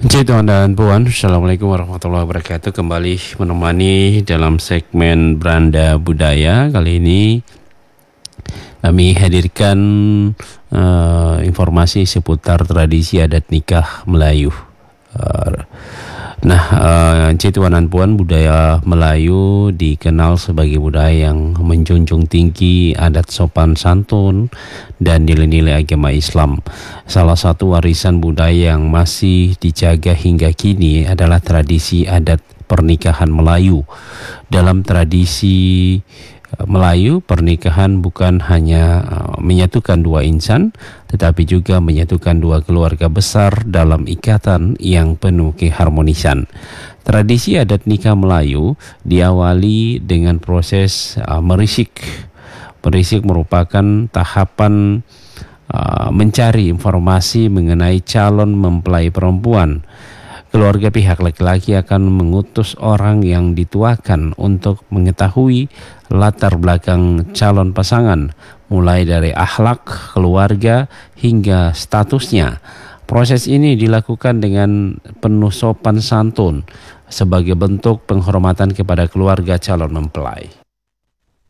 Jadi teman dan puan, Assalamualaikum warahmatullahi wabarakatuh. Kembali menemani dalam segmen Beranda Budaya. Kali ini kami hadirkan informasi seputar tradisi adat nikah Melayu. Tuan dan puan, budaya Melayu dikenal sebagai budaya yang menjunjung tinggi adat sopan santun dan nilai-nilai agama Islam. Salah satu warisan budaya yang masih dijaga hingga kini adalah tradisi adat pernikahan Melayu. Dalam tradisi Melayu, pernikahan bukan hanya menyatukan dua insan, tetapi juga menyatukan dua keluarga besar dalam ikatan yang penuh keharmonisan. Tradisi adat nikah Melayu diawali dengan proses merisik. Merisik merupakan tahapan mencari informasi mengenai calon mempelai perempuan. Keluarga pihak laki-laki akan mengutus orang yang dituakan untuk mengetahui latar belakang calon pasangan, mulai dari akhlak, keluarga, hingga statusnya. Proses ini dilakukan dengan penuh sopan santun sebagai bentuk penghormatan kepada keluarga calon mempelai.